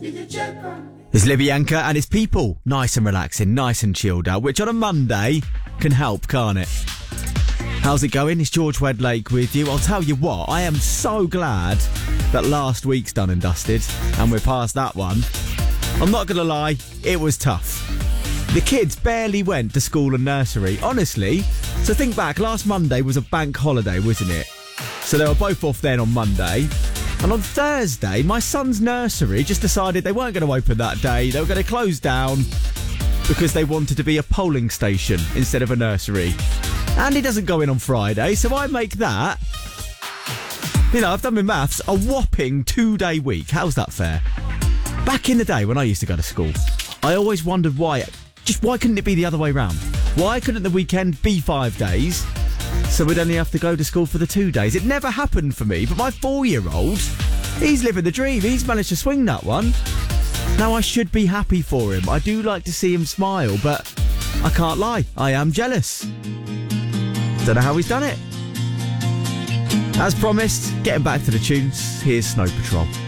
There's Libyanka and his people. Nice and relaxing, nice and chilled out, which on a Monday can help, can't it? How's it going? It's George Wedlake with you. I'll tell you what, I am so glad that last week's done and dusted, and we're past that one. I'm not going to lie, it was tough. The kids barely went to school and nursery, honestly. So think back, last Monday was a bank holiday, wasn't it? So they were both off then on Monday. And on Thursday, my son's nursery just decided they weren't going to open that day. They were going to close down because they wanted to be a polling station instead of a nursery. And he doesn't go in on Friday, so I make that, I've done my maths, a whopping 2-day week. How's that fair? Back in the day when I used to go to school, I always wondered why couldn't it be the other way round? Why couldn't the weekend be 5 days, so we'd only have to go to school for the 2 days? It never happened for me, but my 4-year-old, he's living the dream. He's managed to swing that one. Now, I should be happy for him. I do like to see him smile, but I can't lie, I am jealous. Don't know how he's done it. As promised, getting back to the tunes, here's Snow Patrol.